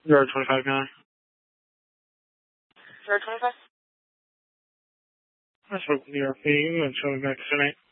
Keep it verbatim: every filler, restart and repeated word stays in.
Yard twenty-five guy. Yard twenty-five? I spoke with the R P. I'm going to show me back tonight.